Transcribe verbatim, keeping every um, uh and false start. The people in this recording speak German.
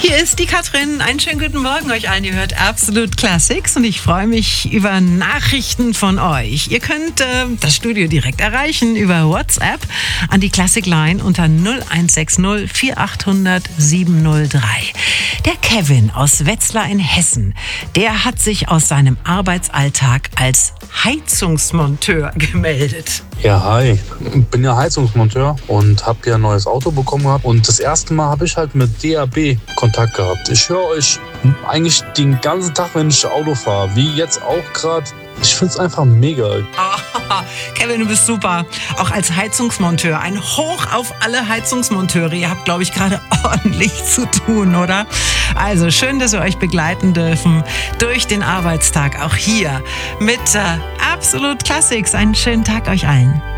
Hier ist die Katrin. Einen schönen guten Morgen euch allen. Ihr hört Absolut Classics und ich freue mich über Nachrichten von euch. Ihr könnt äh, das Studio direkt erreichen über WhatsApp an die Classic Line unter null eins sechs null vier acht null null sieben null drei. Der Kevin aus Wetzlar in Hessen, der hat sich aus seinem Arbeitsalltag als Heizungsmonteur gemeldet. Ja, hi. Ich bin ja Heizungsmonteur und habe ja ein neues Auto bekommen gehabt. Und das erste Mal habe ich halt mit D A B Kontakt gehabt. Ich höre euch eigentlich den ganzen Tag, wenn ich Auto fahre, wie jetzt auch gerade. Ich finde es einfach mega. Oh, Kevin, du bist super. Auch als Heizungsmonteur. Ein Hoch auf alle Heizungsmonteure. Ihr habt, glaube ich, gerade ordentlich zu tun, oder? Also schön, dass wir euch begleiten dürfen durch den Arbeitstag. Auch hier mit äh, Absolut Classics. Einen schönen Tag euch allen.